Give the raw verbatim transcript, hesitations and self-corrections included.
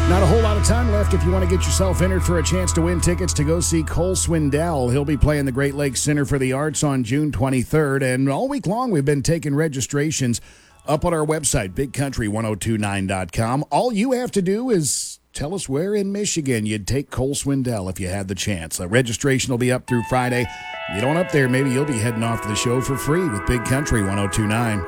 Not a whole lot of time left if you want to get yourself entered for a chance to win tickets to go see Cole Swindell. He'll be playing the Great Lakes Center for the Arts on June twenty-third. And all week long, we've been taking registrations up on our website, big country ten twenty-nine dot com. All you have to do is tell us where in Michigan you'd take Cole Swindell if you had the chance. Uh, registration will be up through Friday. Get on up there. Maybe you'll be heading off to the show for free with Big Country ten twenty-nine.